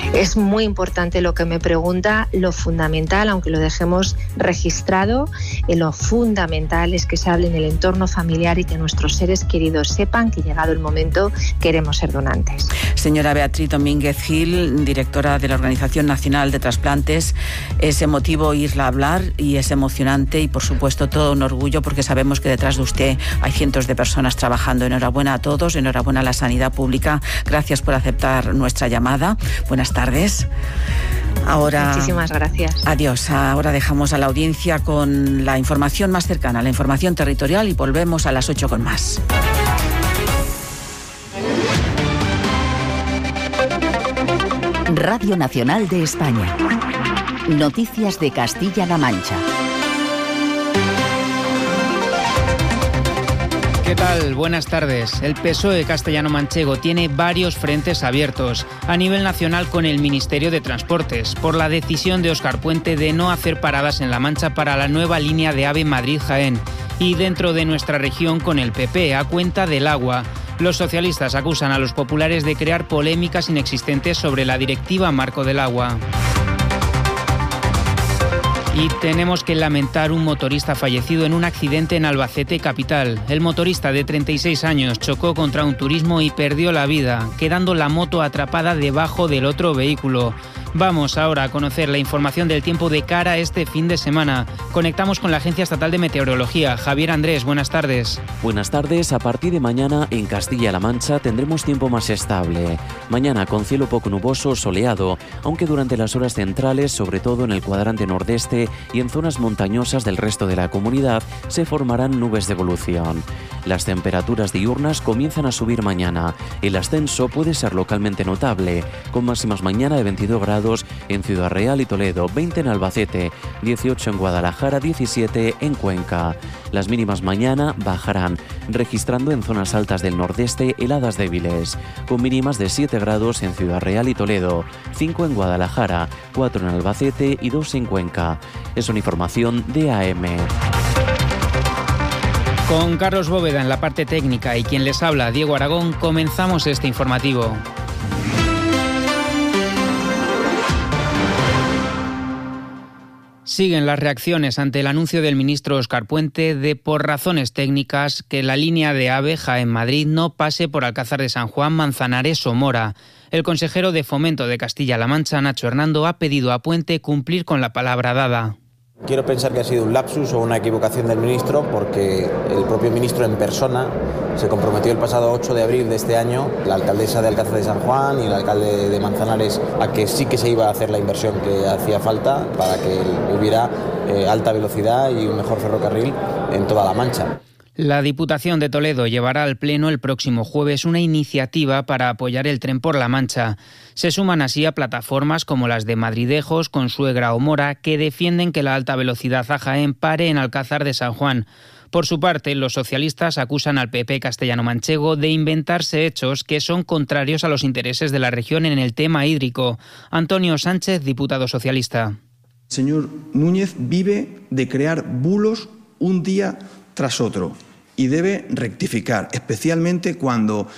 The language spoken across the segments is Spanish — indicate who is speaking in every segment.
Speaker 1: Es muy importante lo que me pregunta. Lo fundamental, aunque lo dejemos registrado, lo fundamental es que se hable en el entorno familiar y que nuestros seres queridos sepan que, llegado el momento, queremos ser donantes.
Speaker 2: Señora Beatriz Domínguez Gil, directora de la Organización Nacional de Trasplantes, es emotivo oírla hablar y es emocionante y, por supuesto, todo un orgullo, porque sabemos que detrás de usted hay cientos de personas trabajando. Enhorabuena a todos, enhorabuena a la sanidad pública. Gracias por aceptar nuestra llamada. Buenas tardes. Ahora,
Speaker 1: muchísimas gracias.
Speaker 2: Adiós. Ahora dejamos a la audiencia con la información más cercana, la información territorial, y volvemos a las 8 con más.
Speaker 3: Radio Nacional de España. Noticias de Castilla-La Mancha.
Speaker 4: ¿Qué tal? Buenas tardes. El PSOE castellano-manchego tiene varios frentes abiertos. A nivel nacional, con el Ministerio de Transportes, por la decisión de Óscar Puente de no hacer paradas en La Mancha para la nueva línea de AVE Madrid-Jaén. Y dentro de nuestra región, con el PP, a cuenta del agua. Los socialistas acusan a los populares de crear polémicas inexistentes sobre la Directiva Marco del Agua. Y tenemos que lamentar un motorista fallecido en un accidente en Albacete capital. El motorista, de 36 años, chocó contra un turismo y perdió la vida, quedando la moto atrapada debajo del otro vehículo. Vamos ahora a conocer la información del tiempo de cara a este fin de semana. Conectamos con la Agencia Estatal de Meteorología. Javier Andrés, buenas tardes.
Speaker 5: Buenas tardes. A partir de mañana en Castilla-La Mancha tendremos tiempo más estable. Mañana con cielo poco nuboso, soleado, aunque durante las horas centrales, sobre todo en el cuadrante nordeste y en zonas montañosas del resto de la comunidad, se formarán nubes de evolución. Las temperaturas diurnas comienzan a subir mañana. El ascenso puede ser localmente notable, con máximas mañana de 22 grados en Ciudad Real y Toledo, 20 en Albacete, 18 en Guadalajara, 17 en Cuenca. Las mínimas mañana bajarán, registrando en zonas altas del nordeste heladas débiles, con mínimas de 7 grados en Ciudad Real y Toledo, 5 en Guadalajara, 4 en Albacete y 2 en Cuenca. Es una información de AM.
Speaker 4: Con Carlos Bóveda en la parte técnica y quien les habla, Diego Aragón, comenzamos este informativo. Siguen las reacciones ante el anuncio del ministro Óscar Puente de, por razones técnicas, que la línea de AVE Jaén-Madrid no pase por Alcázar de San Juan, Manzanares o Mora. El consejero de Fomento de Castilla-La Mancha, Nacho Hernando, ha pedido a Puente cumplir con la palabra dada.
Speaker 6: Quiero pensar que ha sido un lapsus o una equivocación del ministro, porque el propio ministro en persona se comprometió el pasado 8 de abril de este año, la alcaldesa de Alcázar de San Juan y el alcalde de Manzanares, a que sí que se iba a hacer la inversión que hacía falta para que hubiera alta velocidad y un mejor ferrocarril en toda La Mancha.
Speaker 4: La Diputación de Toledo llevará al Pleno el próximo jueves una iniciativa para apoyar el tren por La Mancha. Se suman así a plataformas como las de Madridejos, Consuegra o Mora, que defienden que la alta velocidad a Jaén pare en Alcázar de San Juan. Por su parte, los socialistas acusan al PP castellano-manchego de inventarse hechos que son contrarios a los intereses de la región en el tema hídrico. Antonio Sánchez, diputado socialista.
Speaker 7: El señor Núñez vive de crear bulos un día tras otro. Y debe rectificar, especialmente cuando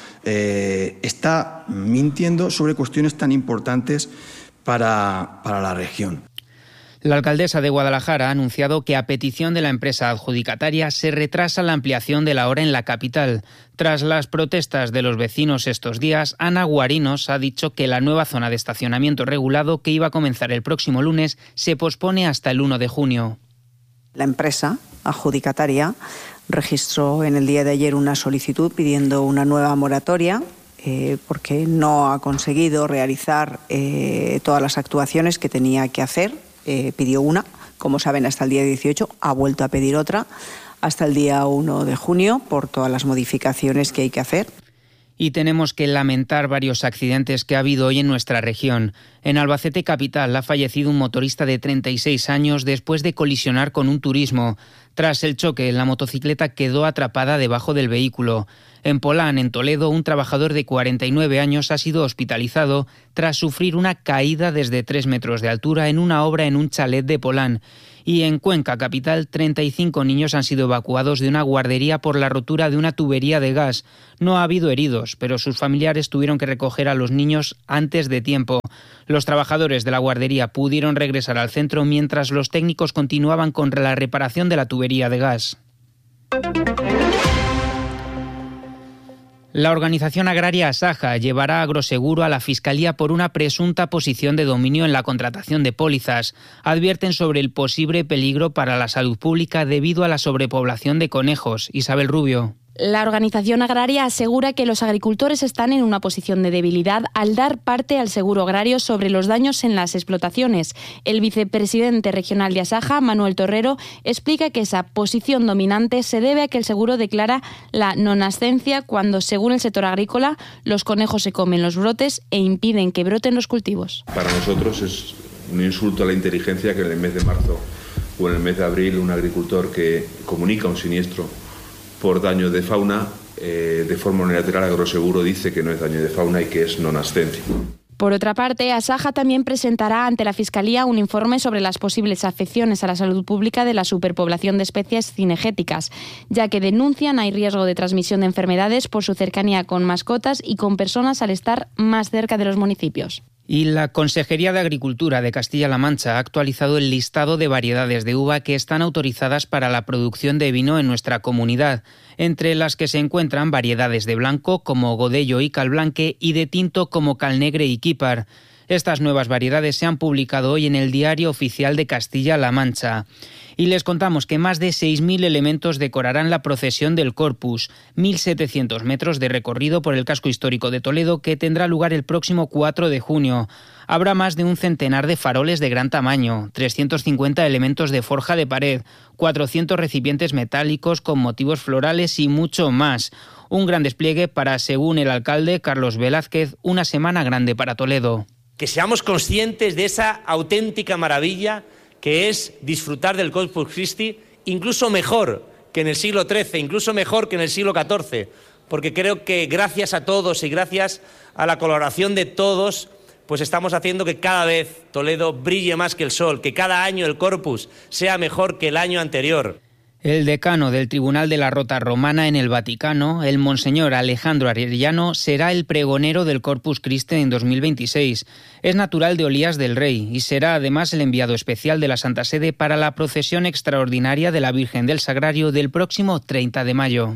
Speaker 7: está mintiendo sobre cuestiones tan importantes para la región.
Speaker 4: La alcaldesa de Guadalajara ha anunciado que, a petición de la empresa adjudicataria, se retrasa la ampliación de la hora en la capital. Tras las protestas de los vecinos estos días, Ana Guarinos ha dicho que la nueva zona de estacionamiento regulado, que iba a comenzar el próximo lunes, se pospone hasta el 1 de junio.
Speaker 8: La empresa adjudicataria registró en el día de ayer una solicitud pidiendo una nueva moratoria porque no ha conseguido realizar todas las actuaciones que tenía que hacer. Pidió una, como saben, hasta el día 18, ha vuelto a pedir otra hasta el día 1 de junio por todas las modificaciones que hay que hacer.
Speaker 4: Y tenemos que lamentar varios accidentes que ha habido hoy en nuestra región. En Albacete capital ha fallecido un motorista de 36 años después de colisionar con un turismo. Tras el choque, la motocicleta quedó atrapada debajo del vehículo. En Polán, en Toledo, un trabajador de 49 años ha sido hospitalizado tras sufrir una caída desde 3 metros de altura en una obra en un chalet de Polán. Y en Cuenca capital, 35 niños han sido evacuados de una guardería por la rotura de una tubería de gas. No ha habido heridos, pero sus familiares tuvieron que recoger a los niños antes de tiempo. Los trabajadores de la guardería pudieron regresar al centro mientras los técnicos continuaban con la reparación de la tubería de gas. La organización agraria Asaja llevará a Agroseguro a la Fiscalía por una presunta posición de dominio en la contratación de pólizas. Advierten sobre el posible peligro para la salud pública debido a la sobrepoblación de conejos. Isabel Rubio.
Speaker 9: La organización agraria asegura que los agricultores están en una posición de debilidad al dar parte al seguro agrario sobre los daños en las explotaciones. El vicepresidente regional de Asaja, Manuel Torrero, explica que esa posición dominante se debe a que el seguro declara la nonascencia cuando, según el sector agrícola, los conejos se comen los brotes e impiden que broten los cultivos.
Speaker 10: Para nosotros es un insulto a la inteligencia que en el mes de marzo o en el mes de abril un agricultor que comunica un siniestro por daño de fauna, de forma unilateral Agroseguro dice que no es daño de fauna y que es nonascencia.
Speaker 9: Por otra parte, Asaja también presentará ante la Fiscalía un informe sobre las posibles afecciones a la salud pública de la superpoblación de especies cinegéticas, ya que denuncian hay riesgo de transmisión de enfermedades por su cercanía con mascotas y con personas al estar más cerca de los municipios.
Speaker 4: Y la Consejería de Agricultura de Castilla-La Mancha ha actualizado el listado de variedades de uva que están autorizadas para la producción de vino en nuestra comunidad, entre las que se encuentran variedades de blanco como Godello y Calblanque y de tinto como Calnegre y Quípar. Estas nuevas variedades se han publicado hoy en el Diario Oficial de Castilla-La Mancha. Y les contamos que más de 6.000 elementos decorarán la procesión del Corpus, 1.700 metros de recorrido por el casco histórico de Toledo que tendrá lugar el próximo 4 de junio. Habrá más de un centenar de faroles de gran tamaño, 350 elementos de forja de pared, 400 recipientes metálicos con motivos florales y mucho más. Un gran despliegue para, según el alcalde Carlos Velázquez, una semana grande para Toledo.
Speaker 11: Que seamos conscientes de esa auténtica maravilla que es disfrutar del Corpus Christi, incluso mejor que en el siglo XIII, incluso mejor que en el siglo XIV, porque creo que gracias a todos y gracias a la colaboración de todos, pues estamos haciendo que cada vez Toledo brille más que el sol, que cada año el Corpus sea mejor que el año anterior.
Speaker 4: El decano del Tribunal de la Rota Romana en el Vaticano, el monseñor Alejandro Arellano, será el pregonero del Corpus Christi en 2026. Es natural de Olías del Rey y será además el enviado especial de la Santa Sede para la procesión extraordinaria de la Virgen del Sagrario del próximo 30 de mayo.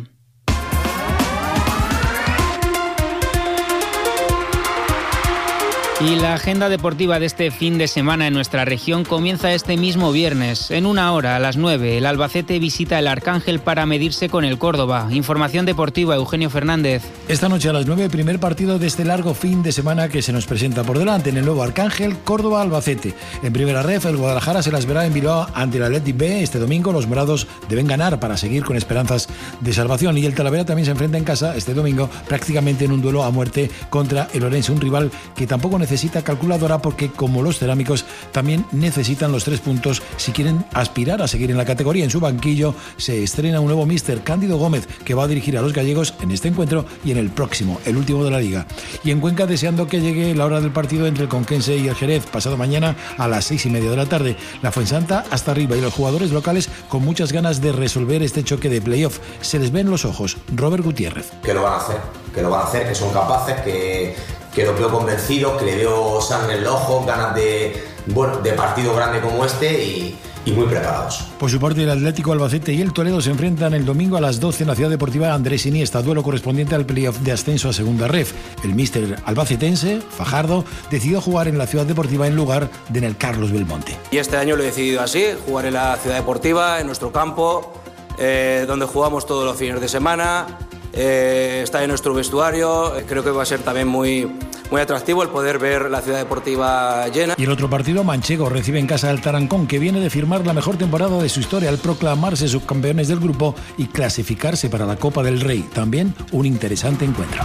Speaker 4: Y la agenda deportiva de este fin de semana en nuestra región comienza este mismo viernes. En 1 hora, a las 9, el Albacete visita el Arcángel para medirse con el Córdoba. Información deportiva, Eugenio Fernández.
Speaker 12: Esta noche a las 9, primer partido de este largo fin de semana que se nos presenta por delante en el nuevo Arcángel, Córdoba-Albacete. En primera ref, el Guadalajara se las verá en Bilbao ante el Athletic B. Este domingo los morados deben ganar para seguir con esperanzas de salvación. Y el Talavera también se enfrenta en casa este domingo prácticamente en un duelo a muerte contra el Orense, un rival que tampoco necesita calculadora porque, como los cerámicos, también necesitan los 3 puntos si quieren aspirar a seguir en la categoría. En su banquillo se estrena un nuevo míster, Cándido Gómez, que va a dirigir a los gallegos en este encuentro y en el próximo, el último de la Liga. Y en Cuenca, deseando que llegue la hora del partido entre el Conquense y el Jerez, pasado mañana a las 6:30 de la tarde. La Fuensanta hasta arriba y los jugadores locales con muchas ganas de resolver este choque de playoff. Se les ve en los ojos. Robert Gutiérrez.
Speaker 13: Que lo van a hacer, que son capaces, que los veo convencidos, que le veo sangre en los ojos, ganas de partido grande como este y muy preparados.
Speaker 12: Por su parte, el Atlético Albacete y el Toledo se enfrentan el domingo a las 12 en la Ciudad Deportiva Andrés Iniesta, duelo correspondiente al playoff de ascenso a segunda ref. El míster albacetense, Fajardo, decidió jugar en la Ciudad Deportiva en lugar de en el Carlos Belmonte.
Speaker 14: Y este año lo he decidido así, jugar en la Ciudad Deportiva, en nuestro campo, donde jugamos todos los fines de semana. Está en nuestro vestuario. Creo que va a ser también muy atractivo el poder ver la Ciudad Deportiva llena.
Speaker 12: Y el otro partido, Manchego recibe en casa al Tarancón, que viene de firmar la mejor temporada de su historia al proclamarse subcampeones del grupo y clasificarse para la Copa del Rey. También un interesante encuentro.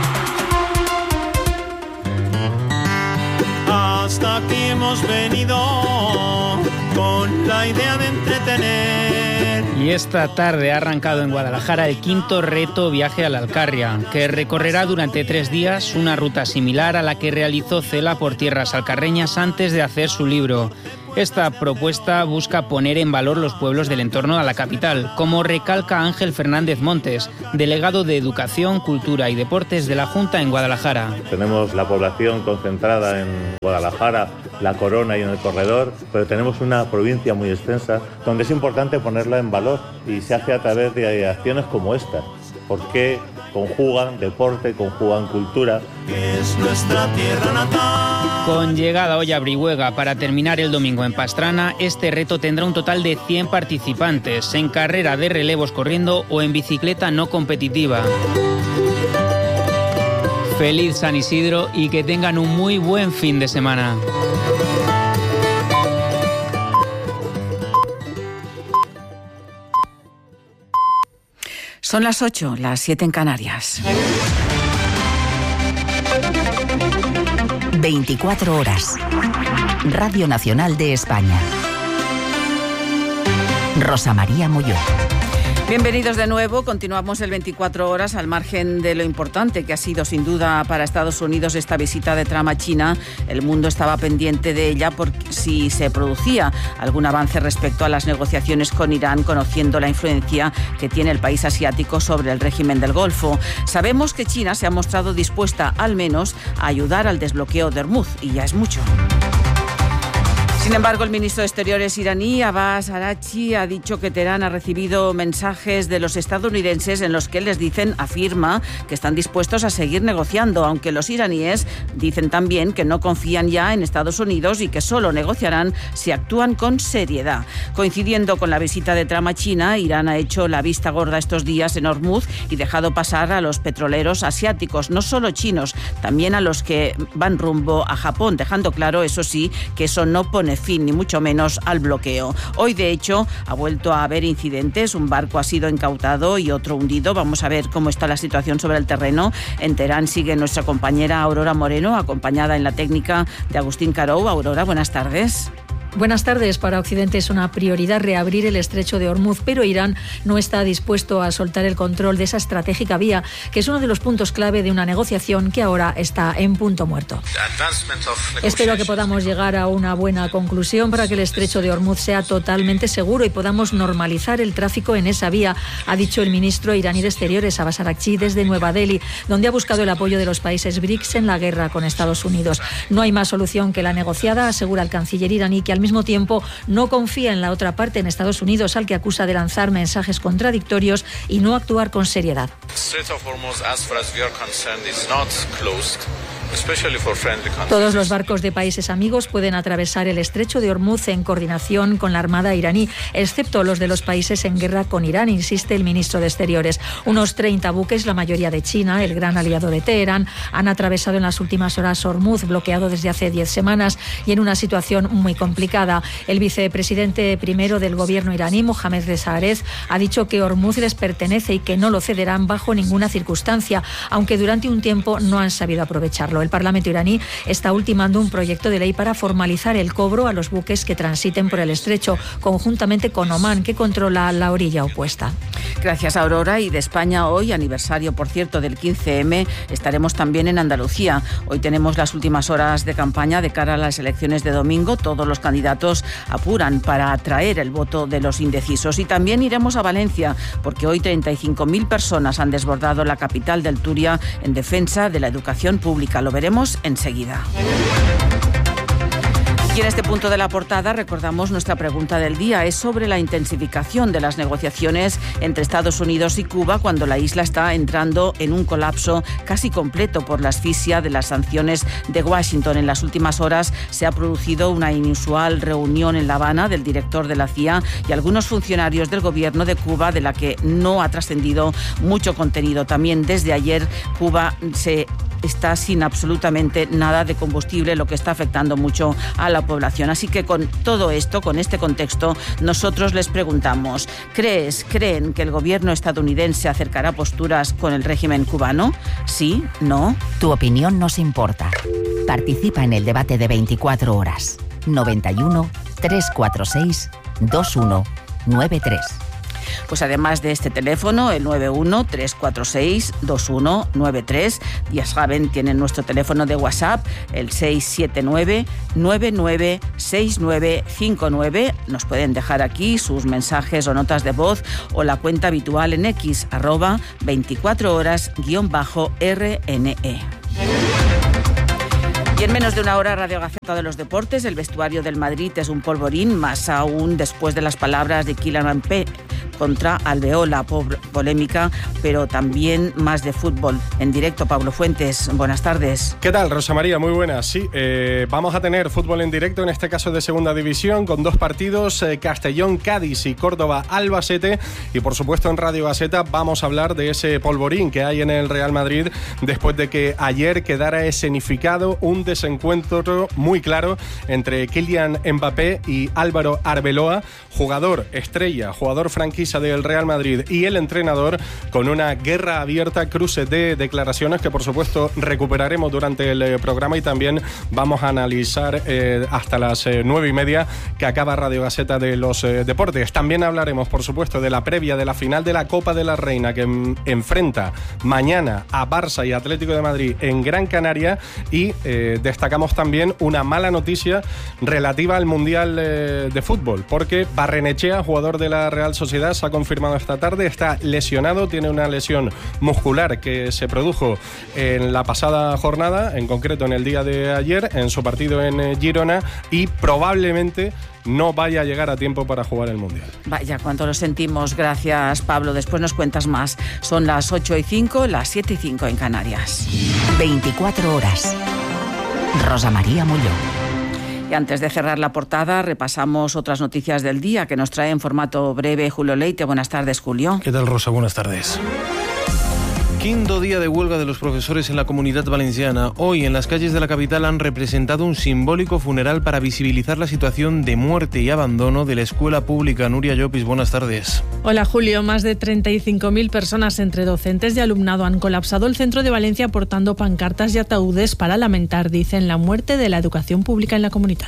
Speaker 15: Hasta aquí hemos venido con la idea de entretener.
Speaker 4: Y esta tarde ha arrancado en Guadalajara el 5º reto Viaje a la Alcarria, que recorrerá durante 3 días una ruta similar a la que realizó Cela por tierras alcarreñas antes de hacer su libro. Esta propuesta busca poner en valor los pueblos del entorno a la capital, como recalca Ángel Fernández Montes, delegado de Educación, Cultura y Deportes de la Junta en Guadalajara.
Speaker 16: Tenemos la población concentrada en Guadalajara, La Corona y en el Corredor, pero tenemos una provincia muy extensa donde es importante ponerla en valor y se hace a través de acciones como esta, porque conjugan deporte, conjugan cultura.
Speaker 15: Es nuestra tierra natal.
Speaker 4: Con llegada hoy a Brihuega para terminar el domingo en Pastrana, este reto tendrá un total de 100 participantes en carrera de relevos corriendo o en bicicleta no competitiva. Feliz San Isidro y que tengan un muy buen fin de semana.
Speaker 2: Son las 8, las 7 en Canarias.
Speaker 3: 24 horas. Radio Nacional de España. Rosa María Molló.
Speaker 2: Bienvenidos de nuevo. Continuamos el 24 horas al margen de lo importante que ha sido sin duda para Estados Unidos esta visita de Trump a China. El mundo estaba pendiente de ella por si se producía algún avance respecto a las negociaciones con Irán, conociendo la influencia que tiene el país asiático sobre el régimen del Golfo. Sabemos que China se ha mostrado dispuesta al menos a ayudar al desbloqueo de Hormuz y ya es mucho. Sin embargo, el ministro de Exteriores iraní, Abbas Araghchi, ha dicho que Teherán ha recibido mensajes de los estadounidenses en los que les afirma que están dispuestos a seguir negociando, aunque los iraníes dicen también que no confían ya en Estados Unidos y que solo negociarán si actúan con seriedad. Coincidiendo con la visita de Trump a China, Irán ha hecho la vista gorda estos días en Hormuz y dejado pasar a los petroleros asiáticos, no solo chinos, también a los que van rumbo a Japón, dejando claro, eso sí, que eso no pone fin ni mucho menos al bloqueo. Hoy, de hecho, ha vuelto a haber incidentes. Un barco ha sido incautado y otro hundido. Vamos a ver cómo está la situación sobre el terreno. En Teherán sigue nuestra compañera Aurora Moreno, acompañada en la técnica de Agustín Carou. Aurora, buenas tardes.
Speaker 17: Buenas tardes. Para Occidente es una prioridad reabrir el estrecho de Hormuz, pero Irán no está dispuesto a soltar el control de esa estratégica vía, que es uno de los puntos clave de una negociación que ahora está en punto muerto. Espero que podamos llegar a una buena conclusión para que el estrecho de Hormuz sea totalmente seguro y podamos normalizar el tráfico en esa vía, ha dicho el ministro iraní de Exteriores, Abbas Araghchi, desde Nueva Delhi, donde ha buscado el apoyo de los países BRICS en la guerra con Estados Unidos. No hay más solución que la negociada, asegura el canciller iraní, que al mismo tiempo no confía en la otra parte, en Estados Unidos, al que acusa de lanzar mensajes contradictorios y no actuar con seriedad. Todos los barcos de países amigos pueden atravesar el estrecho de Hormuz en coordinación con la Armada iraní, excepto los de los países en guerra con Irán, insiste el ministro de Exteriores. Unos 30 buques, la mayoría de China, el gran aliado de Teherán, han atravesado en las últimas horas Hormuz, bloqueado desde hace 10 semanas y en una situación muy complicada. El vicepresidente primero del gobierno iraní, Mohammad Reza Arez, ha dicho que Hormuz les pertenece y que no lo cederán bajo ninguna circunstancia, aunque durante un tiempo no han sabido aprovecharlo. El Parlamento iraní está ultimando un proyecto de ley para formalizar el cobro a los buques que transiten por el estrecho, conjuntamente con Omán, que controla la orilla opuesta.
Speaker 2: Gracias, Aurora. Y de España hoy, aniversario, por cierto, del 15M, estaremos también en Andalucía. Hoy tenemos las últimas horas de campaña de cara a las elecciones de domingo. Todos los candidatos apuran para atraer el voto de los indecisos. Y también iremos a Valencia, porque hoy 35.000 personas han desbordado la capital del Turia en defensa de la educación pública. Lo veremos enseguida. Y en este punto de la portada recordamos nuestra pregunta del día. Es sobre la intensificación de las negociaciones entre Estados Unidos y Cuba cuando la isla está entrando en un colapso casi completo por la asfixia de las sanciones de Washington. En las últimas horas se ha producido una inusual reunión en La Habana del director de la CIA y algunos funcionarios del gobierno de Cuba, de la que no ha trascendido mucho contenido. También desde ayer Cuba está sin absolutamente nada de combustible, lo que está afectando mucho a la población. Así que con todo esto, con este contexto, nosotros les preguntamos, ¿creen que el gobierno estadounidense acercará posturas con el régimen cubano? ¿Sí? ¿No?
Speaker 3: Tu opinión nos importa. Participa en el debate de 24 horas. 91 346 2193.
Speaker 2: Pues además de este teléfono, el 91-346-2193, ya saben, tienen nuestro teléfono de WhatsApp, el 679-996959. Nos pueden dejar aquí sus mensajes o notas de voz o la cuenta habitual en X, @24horas_RNE. Y en menos de una hora, Radio Gaceta de los Deportes. El vestuario del Madrid es un polvorín, más aún después de las palabras de Kylian Mbappé contra Alveola, polémica, pero también más de fútbol. En directo, Pablo Fuentes, buenas tardes.
Speaker 18: ¿Qué tal, Rosa María? Muy buenas. Sí, vamos a tener fútbol en directo, en este caso de segunda división, con dos partidos, Castellón-Cádiz y Córdoba-Albacete. Y por supuesto en Radio Gaceta vamos a hablar de ese polvorín que hay en el Real Madrid después de que ayer quedara escenificado un desencuentro muy claro entre Kylian Mbappé y Álvaro Arbeloa, jugador estrella, jugador franquicia del Real Madrid, y el entrenador, con una guerra abierta, cruce de declaraciones que por supuesto recuperaremos durante el programa, y también vamos a analizar hasta las 9:30 que acaba Radio Gaceta de los Deportes. También hablaremos por supuesto de la previa de la final de la Copa de la Reina que enfrenta mañana a Barça y Atlético de Madrid en Gran Canaria, y destacamos también una mala noticia relativa al Mundial de Fútbol, porque Barrenechea, jugador de la Real Sociedad, se ha confirmado esta tarde, está lesionado, tiene una lesión muscular que se produjo en la pasada jornada, en concreto en el día de ayer, en su partido en Girona, y probablemente no vaya a llegar a tiempo para jugar el Mundial.
Speaker 2: Vaya, cuánto lo sentimos. Gracias, Pablo. Después nos cuentas más. Son las 8:05, las 7:05 en Canarias.
Speaker 3: 24 horas. Rosa María Molló.
Speaker 2: Y antes de cerrar la portada, repasamos otras noticias del día que nos trae en formato breve Julio Leite. Buenas tardes, Julio.
Speaker 19: ¿Qué tal, Rosa? Buenas tardes. Quinto día de huelga de los profesores en la Comunidad Valenciana. Hoy en las calles de la capital han representado un simbólico funeral para visibilizar la situación de muerte y abandono de la escuela pública. Nuria Llopis, buenas tardes.
Speaker 20: Hola, Julio. Más de 35.000 personas entre docentes y alumnado han colapsado el centro de Valencia portando pancartas y ataúdes para lamentar, dicen, la muerte de la educación pública en la comunidad.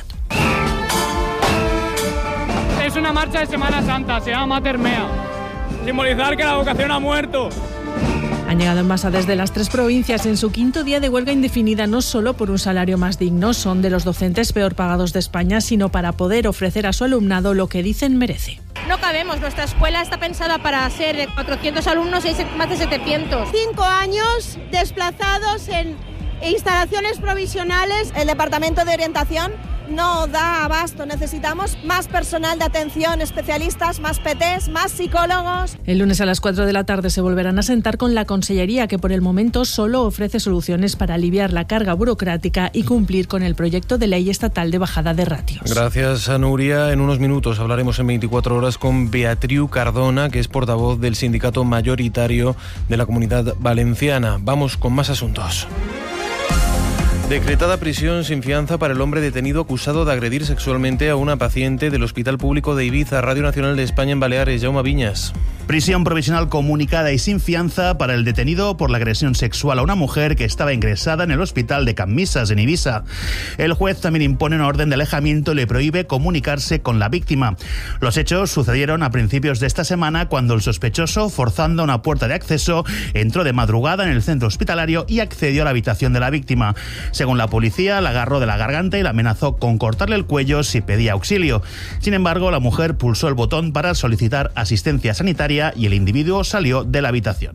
Speaker 21: Es una marcha de Semana Santa, se llama Mater Mea. Simbolizar que la vocación ha muerto.
Speaker 20: Han llegado en masa desde las 3 provincias en su quinto día de huelga indefinida, no solo por un salario más digno, son de los docentes peor pagados de España, sino para poder ofrecer a su alumnado lo que dicen merece.
Speaker 22: No cabemos, nuestra escuela está pensada para ser de 400 alumnos y hay más de 700. 5 años desplazados en instalaciones provisionales. El Departamento de Orientación no da abasto, necesitamos más personal de atención, especialistas, más PTs, más psicólogos.
Speaker 20: El lunes a las 4 de la tarde se volverán a sentar con la Consellería, que por el momento solo ofrece soluciones para aliviar la carga burocrática y cumplir con el proyecto de ley estatal de bajada de ratios.
Speaker 19: Gracias a Nuria. En unos minutos hablaremos en 24 horas con Beatriu Cardona, que es portavoz del sindicato mayoritario de la Comunidad Valenciana. Vamos con más asuntos. Decretada prisión sin fianza para el hombre detenido acusado de agredir sexualmente a una paciente del Hospital Público de Ibiza. Radio Nacional de España en Baleares. Jaume Viñas.
Speaker 23: Prisión provisional comunicada y sin fianza para el detenido por la agresión sexual a una mujer que estaba ingresada en el hospital de Camisas, en Ibiza. El juez también impone una orden de alejamiento y le prohíbe comunicarse con la víctima. Los hechos sucedieron a principios de esta semana, cuando el sospechoso, forzando una puerta de acceso, entró de madrugada en el centro hospitalario y accedió a la habitación de la víctima. Según la policía, la agarró de la garganta y la amenazó con cortarle el cuello si pedía auxilio. Sin embargo, la mujer pulsó el botón para solicitar asistencia sanitaria y el individuo salió de la habitación.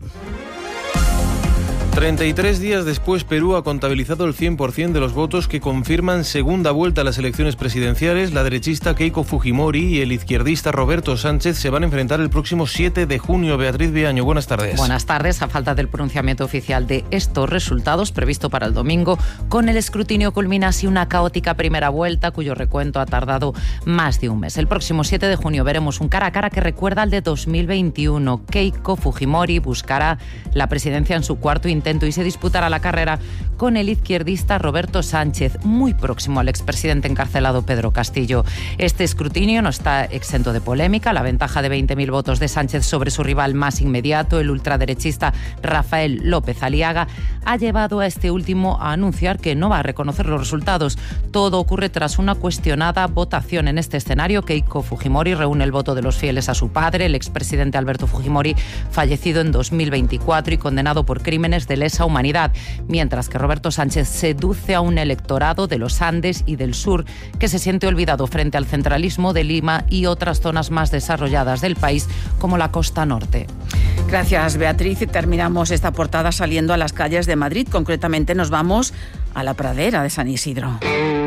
Speaker 19: 33 días después, Perú ha contabilizado el 100% de los votos que confirman segunda vuelta a las elecciones presidenciales. La derechista Keiko Fujimori y el izquierdista Roberto Sánchez se van a enfrentar el próximo 7 de junio. Beatriz Viaño, buenas tardes.
Speaker 24: Buenas tardes. A falta del pronunciamiento oficial de estos resultados, previsto para el domingo, con el escrutinio culmina así una caótica primera vuelta, cuyo recuento ha tardado más de un mes. El próximo 7 de junio veremos un cara a cara que recuerda al de 2021. Keiko Fujimori buscará la presidencia en su cuarto intento intento y se disputará la carrera con el izquierdista Roberto Sánchez, muy próximo al expresidente encarcelado Pedro Castillo. Este escrutinio no está exento de polémica. La ventaja de 20.000 votos de Sánchez sobre su rival más inmediato, el ultraderechista Rafael López Aliaga, ha llevado a este último a anunciar que no va a reconocer los resultados. Todo ocurre tras una cuestionada votación. En este escenario, Keiko Fujimori reúne el voto de los fieles a su padre, el expresidente Alberto Fujimori, fallecido en 2024 y condenado por crímenes de lesa humanidad, mientras que Roberto Sánchez seduce a un electorado de los Andes y del sur que se siente olvidado frente al centralismo de Lima y otras zonas más desarrolladas del país, como la costa norte.
Speaker 2: Gracias, Beatriz. Y terminamos esta portada saliendo a las calles de Madrid. Concretamente nos vamos a la pradera de San Isidro.